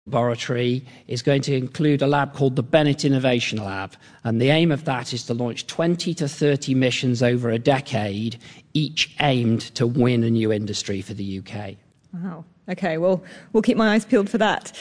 laboratory is going to include a lab called the Bennett Innovation Lab, and the aim of that is to launch 20 to 30 missions over a decade, each aimed to win a new industry for the UK. Wow. Okay, well, we'll keep my eyes peeled for that.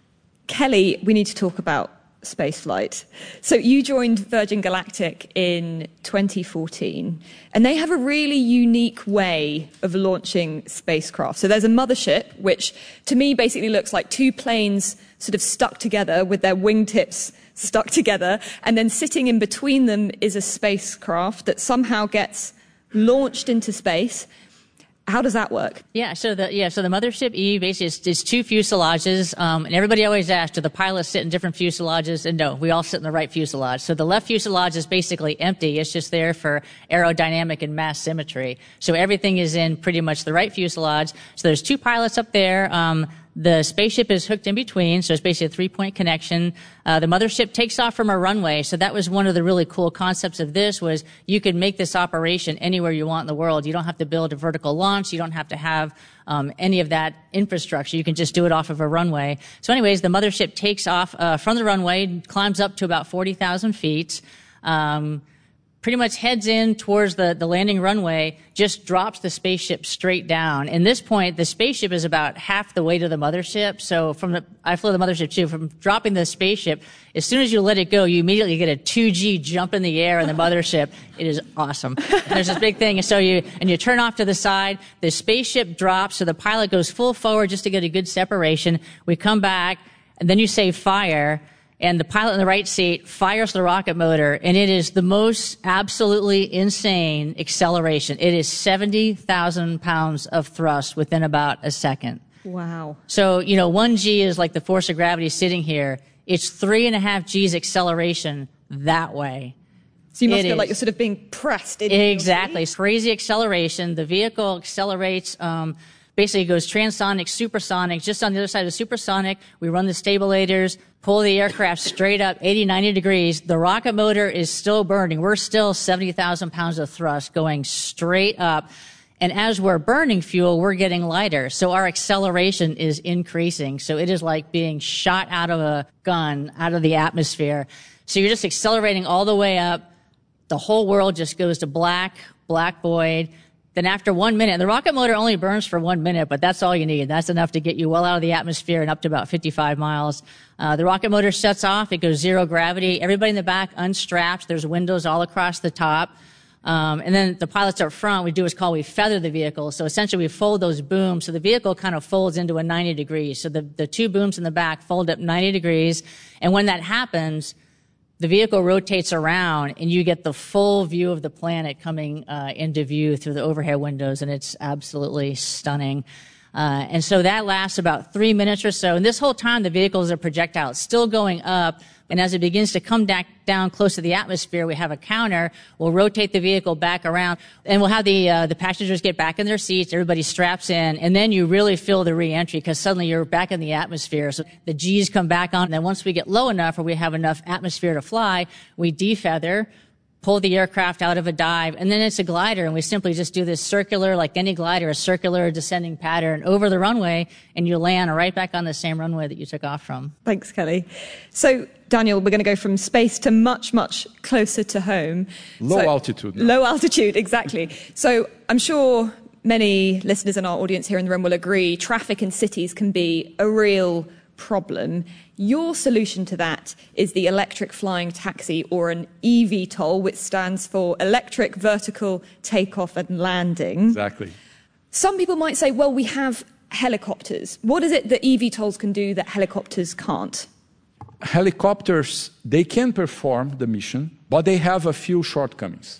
Kelly, we need to talk about spaceflight. So you joined Virgin Galactic in 2014, and they have a really unique way of launching spacecraft. So there's a mothership, which to me basically looks like two planes sort of stuck together with their wingtips stuck together, and then sitting in between them is a spacecraft that somehow gets launched into space. How does that work? So the Mothership E basically is two fuselages, and everybody always asks, do the pilots sit in different fuselages? And no, we all sit in the right fuselage. So the left fuselage is basically empty. It's just there for aerodynamic and mass symmetry. So everything is in pretty much the right fuselage. So there's two pilots up there. The spaceship is hooked in between, so it's basically a three-point connection. The mothership takes off from a runway, so that was one of the really cool concepts of this, was you could make this operation anywhere you want in the world. You don't have to build a vertical launch. You don't have to have any of that infrastructure. You can just do it off of a runway. So anyways, the mothership takes off from the runway, climbs up to about 40,000 feet, pretty much heads in towards the landing runway, just drops the spaceship straight down. And this point, the spaceship is about half the weight of the mothership. So I flew the mothership too. From dropping the spaceship, as soon as you let it go, you immediately get a 2G jump in the air in the mothership. It is awesome. There's this big thing. And so you turn off to the side, the spaceship drops, so the pilot goes full forward just to get a good separation. We come back, and then you say fire, and the pilot in the right seat fires the rocket motor, and it is the most absolutely insane acceleration. It is 70,000 pounds of thrust within about a second. Wow. So, 1G is like the force of gravity sitting here. It's 3.5 G's acceleration that way. So you must feel like you're sort of being pressed in. Exactly. It's crazy acceleration. The vehicle accelerates, basically goes transonic, supersonic. Just on the other side of supersonic, we run the stabilators, pull the aircraft straight up 80, 90 degrees. The rocket motor is still burning. We're still 70,000 pounds of thrust going straight up. And as we're burning fuel, we're getting lighter. So our acceleration is increasing. So it is like being shot out of a gun, out of the atmosphere. So you're just accelerating all the way up. The whole world just goes to black void. Then after 1 minute, the rocket motor only burns for 1 minute, but that's all you need. That's enough to get you well out of the atmosphere and up to about 55 miles. The rocket motor shuts off. It goes zero gravity. Everybody in the back unstraps. There's windows all across the top. And then the pilots up front, we feather the vehicle. So essentially we fold those booms. So the vehicle kind of folds into a 90 degrees. So the two booms in the back fold up 90 degrees. And when that happens, the vehicle rotates around, and you get the full view of the planet coming into view through the overhead windows, and it's absolutely stunning. And so that lasts about 3 minutes or so. And this whole time, the vehicle is a projectile. It's still going up. And as it begins to come down close to the atmosphere, we have a counter. We'll rotate the vehicle back around, and we'll have the passengers get back in their seats. Everybody straps in, and then you really feel the re-entry because suddenly you're back in the atmosphere. So the G's come back on, and then once we get low enough or we have enough atmosphere to fly, we defeather, pull the aircraft out of a dive, and then it's a glider, and we simply just do this circular, like any glider, a circular descending pattern over the runway, and you land right back on the same runway that you took off from. Thanks, Kelly. So, Daniel, we're going to go from space to much, much closer to home. Low altitude. Low altitude, exactly. So I'm sure many listeners in our audience here in the room will agree traffic in cities can be a real problem. Your solution to that is the electric flying taxi, or an eVTOL, which stands for Electric Vertical Takeoff and Landing. Exactly. Some people might say, well, we have helicopters. What is it that eVTOLs can do that helicopters can't? Helicopters, they can perform the mission, but they have a few shortcomings.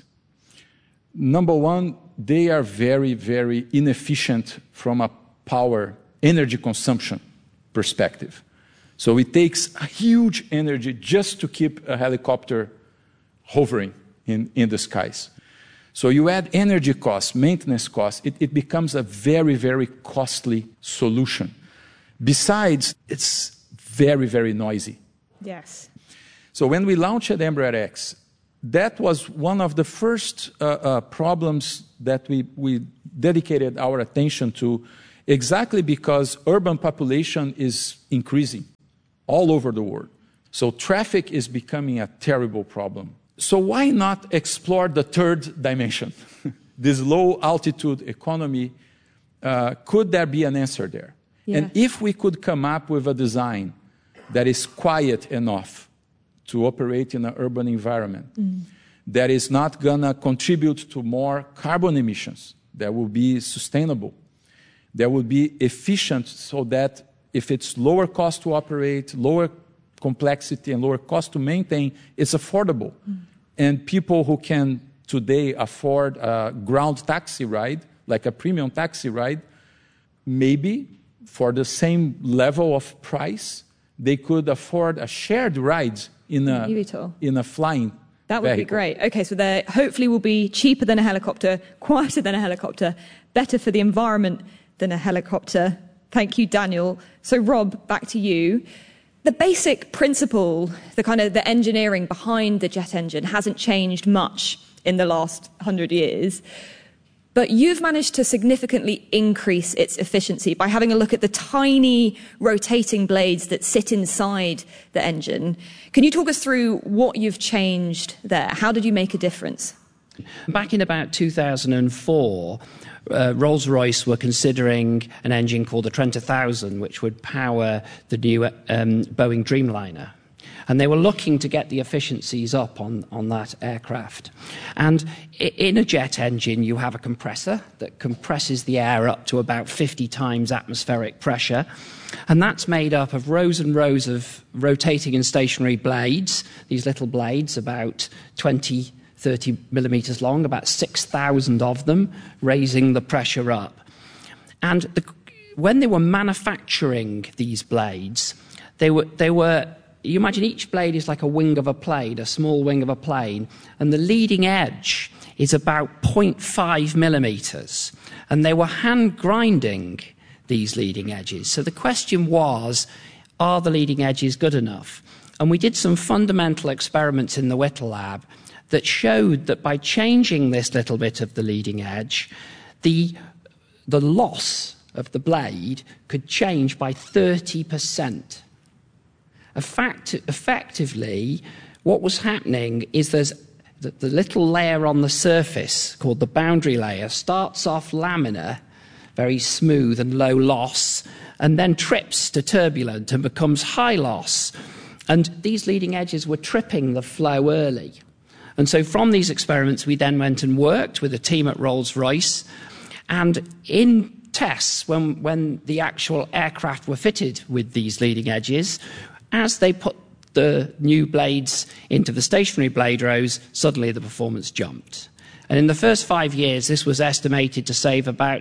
Number one, they are very, very inefficient from a energy consumption perspective. So it takes a huge energy just to keep a helicopter hovering in the skies. So you add energy costs, maintenance costs, it becomes a very, very costly solution. Besides, it's very, very noisy. Yes. So when we launched Embraer X, that was one of the first problems that we dedicated our attention to, Exactly because urban population is increasing all over the world. So traffic is becoming a terrible problem. So why not explore the third dimension? This low altitude economy, could there be an answer there? Yes. And if we could come up with a design that is quiet enough to operate in an urban environment, that is not going to contribute to more carbon emissions, that will be sustainable, that will be efficient so that if it's lower cost to operate, lower complexity and lower cost to maintain, it's affordable. And people who can today afford a ground taxi ride, like a premium taxi ride, maybe for the same level of price, they could afford a shared ride in a flying That would vehicle. be great. Okay, so they hopefully will be cheaper than a helicopter, quieter than a helicopter, better for the environment than a helicopter. Thank you, Daniel. So Rob, back to you. The basic principle, the engineering behind the jet engine hasn't changed much in the last 100 years. But you've managed to significantly increase its efficiency by having a look at the tiny rotating blades that sit inside the engine. Can you talk us through what you've changed there? How did you make a difference? Back in about 2004, Rolls-Royce were considering an engine called the Trent 1000, which would power the new Boeing Dreamliner. And they were looking to get the efficiencies up on that aircraft. And in a jet engine, you have a compressor that compresses the air up to about 50 times atmospheric pressure. And that's made up of rows and rows of rotating and stationary blades, these little blades, about 20, 30 millimeters long, about 6,000 of them, raising the pressure up. And when they were manufacturing these blades, they were you imagine each blade is like a wing of a plane, a small wing of a plane, and the leading edge is about 0.5 millimeters. And they were hand grinding these leading edges. So the question was, are the leading edges good enough? And we did some fundamental experiments in the Whittle lab that showed that by changing this little bit of the leading edge, the loss of the blade could change by 30%. Effectively, what was happening is there's the little layer on the surface called the boundary layer starts off laminar, very smooth and low loss, and then trips to turbulent and becomes high loss. And these leading edges were tripping the flow early. And so from these experiments, we then went and worked with a team at Rolls-Royce. And in tests, when the actual aircraft were fitted with these leading edges, as they put the new blades into the stationary blade rows, suddenly the performance jumped. And in the first 5 years, this was estimated to save about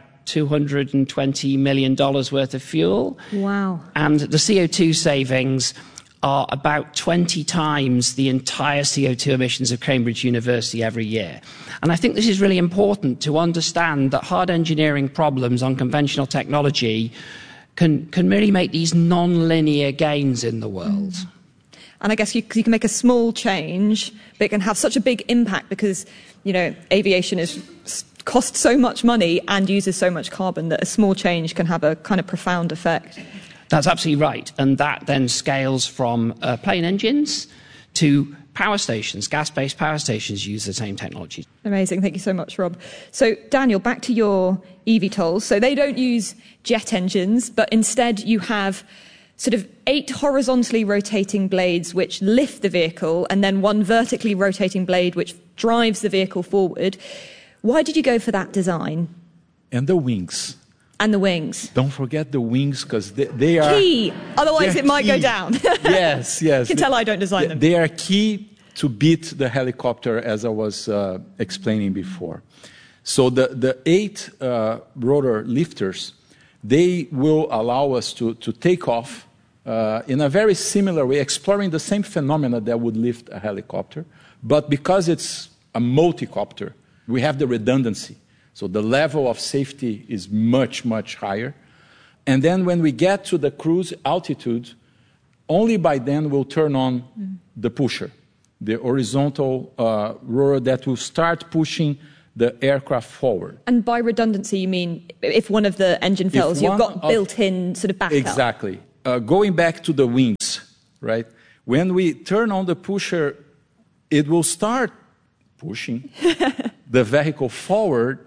$220 million worth of fuel. Wow. And the CO2 savings are about 20 times the entire CO2 emissions of Cambridge University every year. And I think this is really important to understand that hard engineering problems on conventional technology can really make these non-linear gains in the world. And I guess you can make a small change, but it can have such a big impact because, aviation costs so much money and uses so much carbon that a small change can have a kind of profound effect. That's absolutely right. And that then scales from plane engines to power stations. Gas-based power stations use the same technology. Amazing. Thank you so much, Rob. So, Daniel, back to your eVTOLs. So they don't use jet engines, but instead you have sort of 8 horizontally rotating blades which lift the vehicle and then 1 vertically rotating blade which drives the vehicle forward. Why did you go for that design? And the wings. And the wings. Don't forget the wings because they are key. Otherwise it might go down. Yes. You can tell I don't design them. They are key to beat the helicopter, as I was explaining before. So the 8 rotor lifters, they will allow us to take off in a very similar way, exploring the same phenomena that would lift a helicopter. But because it's a multi-copter, we have the redundancy. So the level of safety is much, much higher. And then when we get to the cruise altitude, only by then we'll turn on the pusher, the horizontal rotor that will start pushing the aircraft forward. And by redundancy, you mean if one of the engine fails, you've got built-in sort of backup? Exactly. Going back to the wings, right? When we turn on the pusher, it will start pushing the vehicle forward,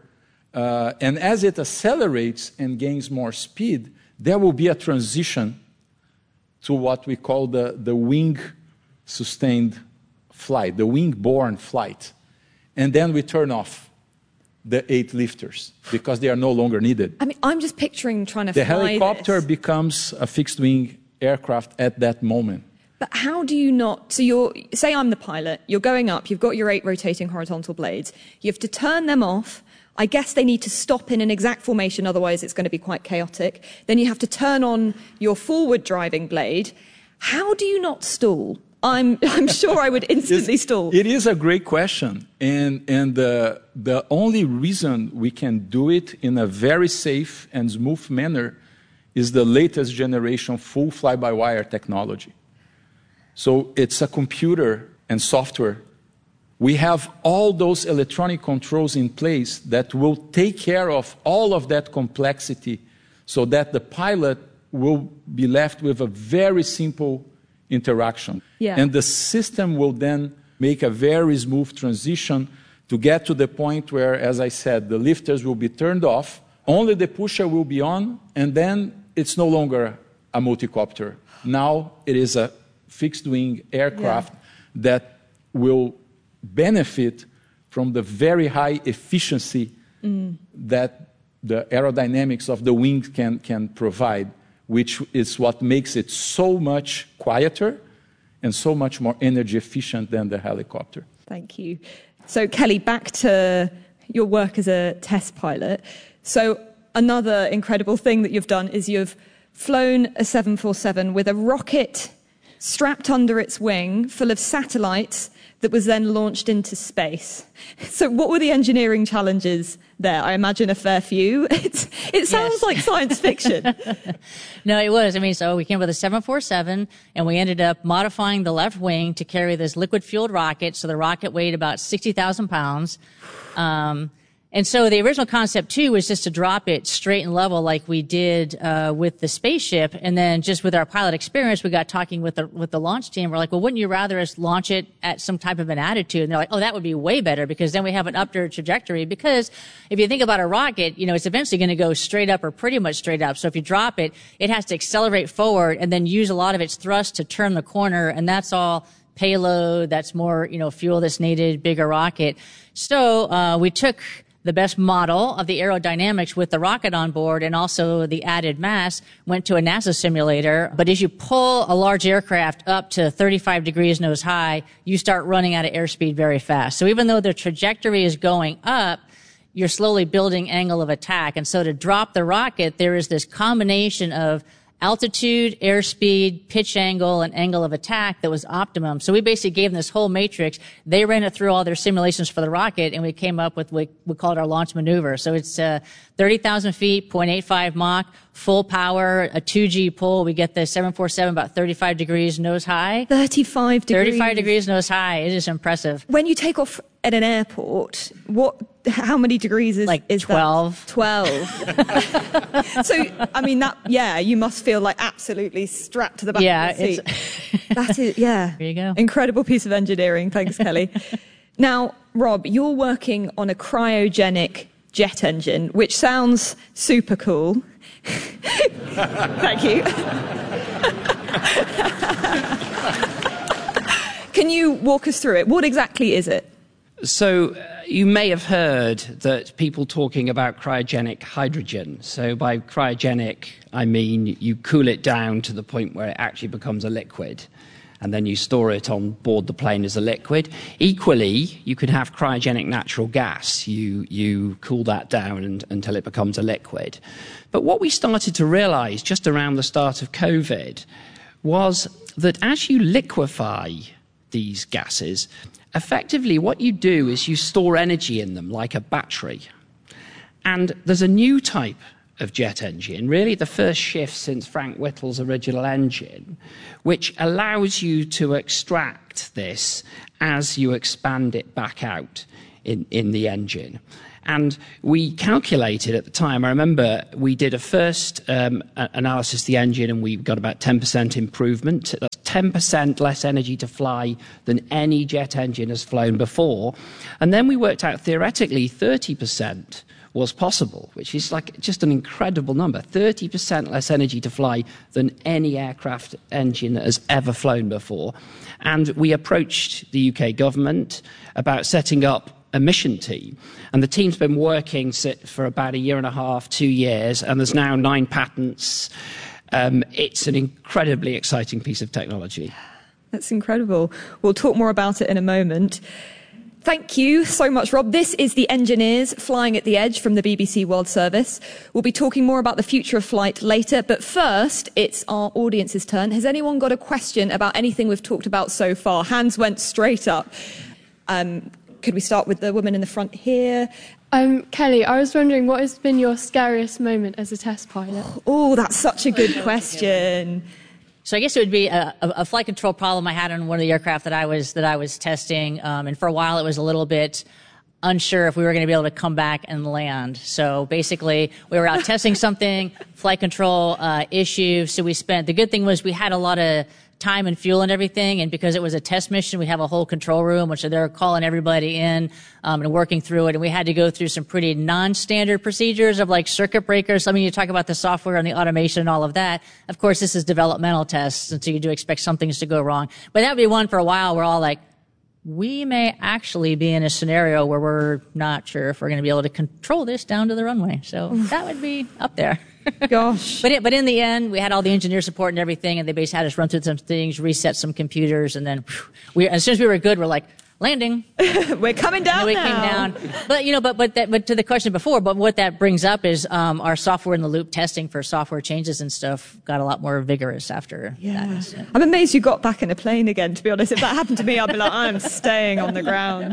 and as it accelerates and gains more speed, there will be a transition to what we call the wing-sustained flight, the wing-borne flight. And then we turn off the 8 lifters because they are no longer needed. I mean, I'm just picturing trying to fly this. The helicopter becomes a fixed-wing aircraft at that moment. But how do you not... So say I'm the pilot, you're going up, you've got your 8 rotating horizontal blades, you have to turn them off. I guess they need to stop in an exact formation, otherwise it's going to be quite chaotic. Then you have to turn on your forward driving blade. How do you not stall? I'm sure I would instantly stall. It is a great question. And the only reason we can do it in a very safe and smooth manner is the latest generation full fly-by-wire technology. So it's a computer and software. We have all those electronic controls in place that will take care of all of that complexity so that the pilot will be left with a very simple interaction. Yeah. And the system will then make a very smooth transition to get to the point where, as I said, the lifters will be turned off, only the pusher will be on, and then it's no longer a multicopter. Now it is a fixed-wing aircraft that will benefit from the very high efficiency that the aerodynamics of the wing can provide, which is what makes it so much quieter and so much more energy efficient than the helicopter. Thank you. So, Kelly, back to your work as a test pilot. So, another incredible thing that you've done is you've flown a 747 with a rocket strapped under its wing full of satellites that was then launched into space. So what were the engineering challenges there? I imagine a fair few. It sounds like science fiction. No, it was. I mean, so we came with a 747, and we ended up modifying the left wing to carry this liquid-fueled rocket. So the rocket weighed about 60,000 pounds. And so the original concept, too, was just to drop it straight and level like we did with the spaceship. And then just with our pilot experience, we got talking with the launch team. We're like, well, wouldn't you rather us launch it at some type of an attitude? And they're like, oh, that would be way better because then we have an upward trajectory. Because if you think about a rocket, you know, it's eventually going to go straight up or pretty much straight up. So if you drop it, it has to accelerate forward and then use a lot of its thrust to turn the corner. And that's all payload. That's more, you know, fuel that's needed, bigger rocket. So we took the best model of the aerodynamics with the rocket on board and also the added mass, went to a NASA simulator. But as you pull a large aircraft up to 35 degrees nose high, you start running out of airspeed very fast. So even though the trajectory is going up, you're slowly building angle of attack. And so to drop the rocket, there is this combination of altitude, airspeed, pitch angle, and angle of attack that was optimum. So we basically gave them this whole matrix. They ran it through all their simulations for the rocket, and we came up with what we call it our launch maneuver. So it's 30,000 feet, 0.85 Mach, full power, a 2G pull. We get the 747 about 35 degrees nose high. 35 degrees? 35 degrees nose high. It is impressive. When you take off at an airport, how many degrees is like is 12. That? 12. So, I mean, you must feel like absolutely strapped to the back of the seat. That is, There you go. Incredible piece of engineering. Thanks, Kelly. Now, Rob, you're working on a cryogenic jet engine, which sounds super cool. Thank you. Can you walk us through it? What exactly is it? So you may have heard that people talking about cryogenic hydrogen. So by cryogenic, I mean you cool it down to the point where it actually becomes a liquid, and then you store it on board the plane as a liquid. Equally, you could have cryogenic natural gas. You cool that down until it becomes a liquid. But what we started to realize just around the start of COVID was that as you liquefy these gases, effectively what you do is you store energy in them like a battery. And there's a new type of jet engine, really the first shift since Frank Whittle's original engine, which allows you to extract this as you expand it back out. in the engine. And we calculated at the time, I remember we did a first analysis of the engine and we got about 10% improvement. That's 10% less energy to fly than any jet engine has flown before. And then we worked out theoretically 30% was possible, which is like just an incredible number. 30% less energy to fly than any aircraft engine that has ever flown before. And we approached the UK government about setting up a mission team. And the team's been working for about 1.5 years, 2 years, and there's now 9 patents. It's an incredibly exciting piece of technology. That's incredible. We'll talk more about it in a moment. Thank you so much, Rob. This is The Engineers Flying at the Edge from the BBC World Service. We'll be talking more about the future of flight later, but first, it's our audience's turn. Has anyone got a question about anything we've talked about so far? Hands went straight up. Could we start with the woman in the front here? Kelly, I was wondering, what has been your scariest moment as a test pilot? Oh, that's such a good question. So I guess it would be a flight control problem I had on one of the aircraft that I was testing, and for a while it was a little bit unsure if we were going to be able to come back and land. So basically, we were out testing something, flight control issue. So the good thing was we had a lot of time and fuel and everything, and because it was a test mission, we have a whole control room, which they're calling everybody in and working through it, and we had to go through some pretty non-standard procedures of like circuit breakers. I mean, you talk about the software and the automation and all of that. Of course, this is developmental tests, and so you do expect some things to go wrong. But that would be one for a while. We're all like, we may actually be in a scenario where we're not sure if we're going to be able to control this down to the runway. So that would be up there. Gosh. But in the end, we had all the engineer support and everything, and they basically had us run through some things, reset some computers, and then as soon as we were good, we're like, landing. We're coming down. And we came down. But to the question before, but what that brings up is our software in the loop testing for software changes and stuff got a lot more vigorous after that incident. I'm amazed you got back in a plane again, to be honest. If that happened to me, I'd be like, I'm staying on the ground.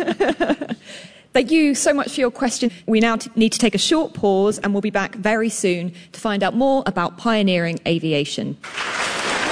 Thank you so much for your question. We now need to take a short pause, and we'll be back very soon to find out more about pioneering aviation.